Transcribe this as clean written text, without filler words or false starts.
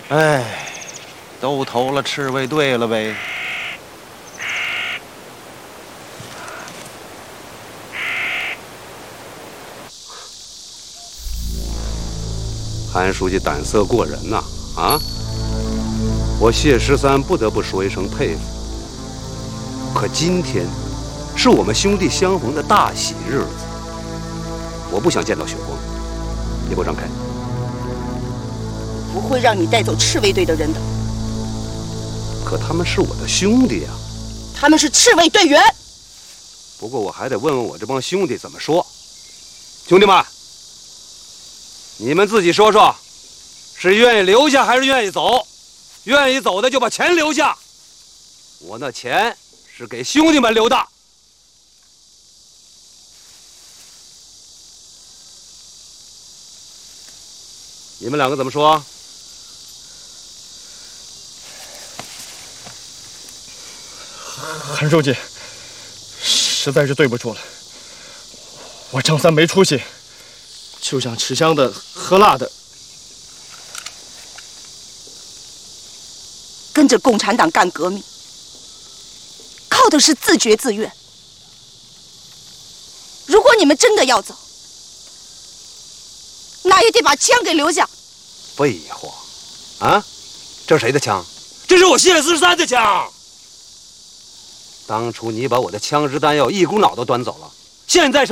哎，都投了赤卫队了呗。 韩书记胆色过人呐！啊，我谢13不得不说一声佩服。可今天是我们兄弟相逢的大喜日子，我不想见到血光，你给我让开！ 不会让你带走赤卫队的人的。 可他们是我的兄弟啊！ 他们是赤卫队员。 不过我还得问问我这帮兄弟怎么说。兄弟们，你们自己说说，是愿意留下还是愿意走？愿意走的就把钱留下，我那钱是给兄弟们留的。你们两个怎么说？ 韩书记，实在是对不住了，我张三没出息，就想吃香的喝辣的。 跟着共产党干革命，靠的是自觉自愿。如果你们真的要走，那也得把枪给留下。 废话，啊，这是谁的枪？这是我谢43的枪。当初你把我的枪支弹药一股脑都端走了，现在是